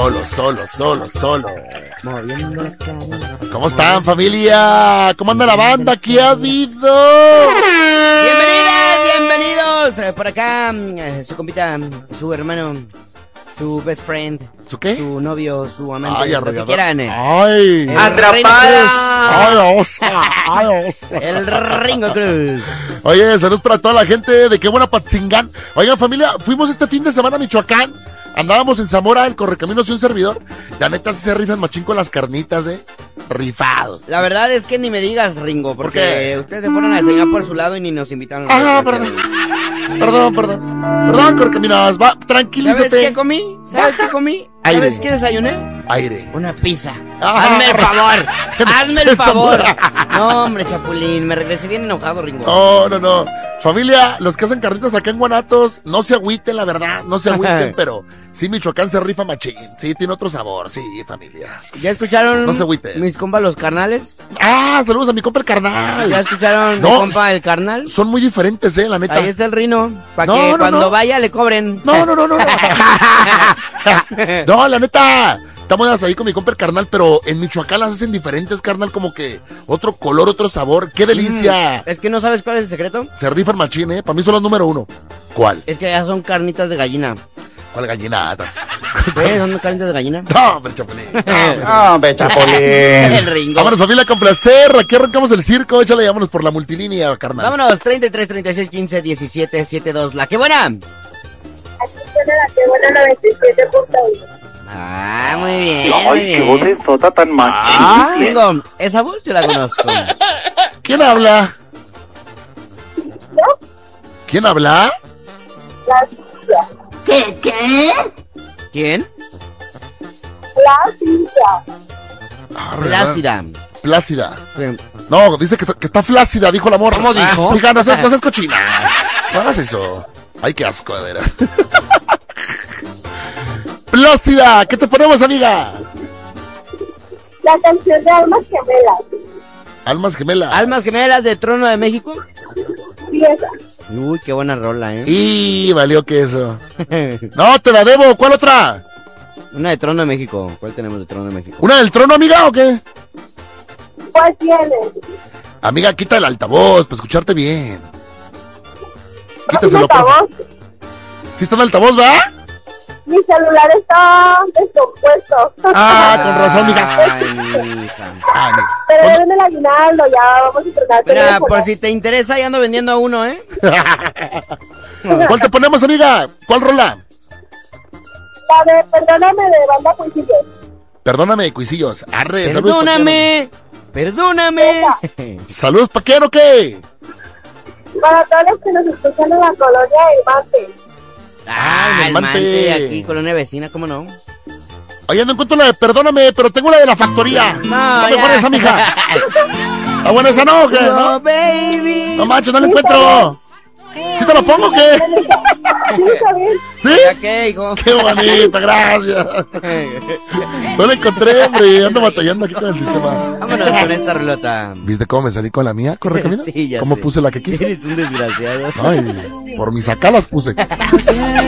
Solo. ¿Cómo están, familia? ¿Cómo anda la banda? ¿Qué ha habido? Bienvenidos. Por acá, su compita, su hermano, su best friend. ¿Su qué? Su novio, su amante. Ay, lo que arrollador. quieran. Ay. ¡Atrapada! Ay, osa. El Ringo Cruz. Oye, saludos para toda la gente de Qué Buena Patzingán. Oigan, familia, fuimos este fin de semana a Michoacán. Andábamos en Zamora, el Correcaminos y un servidor. La neta se rifan machín con las carnitas, rifados. La verdad es que ni me digas, Ringo, porque ustedes se fueron a enseñar por su lado y ni nos invitaron. Ah, perdón, Correcaminos, va, tranquilízate. ¿Sabes qué comí? Aire. ¿Sabes qué desayuné? Aire. Una pizza. Hazme el favor. Hazme el favor. No, hombre, Chapulín, me regresé bien enojado, Ringo. No. Familia, los que hacen carnitas acá en Guanatos, no se agüiten, la verdad, no se agüiten, pero sí, Michoacán se rifa machín. Sí, tiene otro sabor, sí, familia. ¿Ya escucharon? No se agüiten. Mis compas los carnales. Ah, saludos a mi compa el carnal. ¿Ya escucharon mi compa el carnal? Son muy diferentes, la neta. Ahí está el Rino, para que cuando vaya le cobren. No. No, la neta. Estamos ahí con mi compa el carnal, pero en Michoacán las hacen diferentes, carnal, como que otro color, otro sabor. ¡Qué delicia! ¿Es que no sabes cuál es el secreto? Se rifan machín, Para mí son los número 1. ¿Cuál? Es que ya son carnitas de gallina. ¿Cuál gallinata? ¿Son carnitas de gallina? No, hombre, Chapulín. El Ringo. Vámonos, familia, con placer. Aquí arrancamos el circo. Échale, vámonos por la multilínea, carnal. Vámonos, 33, 36, 15, 17, 72. ¡La Qué Buena! Aquí suena La Qué Buena 97.1. Ah, muy bien. Ay, qué voz está tan machín. Ringo, esa voz yo la conozco. ¿Quién habla? ¿No? ¿Quién habla? La Cintia. ¿Qué? ¿Quién? La Cintia. Plácida. No, dice que está flácida, dijo la morra. ¿Cómo dijo? Diga, no seas cochina. No hagas eso. Ay, qué asco, de veras. Plácida, ¿qué te ponemos, amiga? La canción de Almas Gemelas. Almas Gemelas. ¿Almas Gemelas de Trono de México? Sí, esa. Uy, qué buena rola, Y valió que eso. No, te la debo. ¿Cuál otra? Una de Trono de México. ¿Cuál tenemos de Trono de México? ¿Una del trono, amiga, o qué? ¿Cuál tienes? Amiga, quita el altavoz para escucharte bien. Quítaselo, altavoz? ¿Sí está en altavoz, va? Mi celular está descompuesto. Ah, con razón, amiga. Ay, hija. Ay, Pero deben el aguinaldo, ya vamos a entregar el Mira, teléfono. por si te interesa, ya ando vendiendo a uno, ¿Cuál te ponemos, amiga? ¿Cuál rola? La de Perdóname de Banda Cuisillos. Perdóname, cuisillos. Arre, Perdóname. ¿Saludos pa' quién o qué? Para todos los que nos escuchan en la colonia del Mante. Ah, el Mante, aquí, colonia vecina, ¿cómo no? Oye, no encuentro la de Perdóname, pero tengo la de la factoría. No, mejor esa, mija. ¿Está buena esa, no? ¿Qué? No, baby. No manches, no la encuentro. ¿Sí te lo pongo o qué? Sí, está bien. ¿Sí? ¿Ya qué, hijo? Qué bonita, gracias. No la encontré, hombre. Ando batallando aquí con el sistema. Vámonos con esta rolota. ¿Viste cómo me salí con la mía? ¿Corre, Camila? Sí, ya ¿Cómo sé. puse la que quise? Eres un desgraciado. Ay, por mis acá las puse.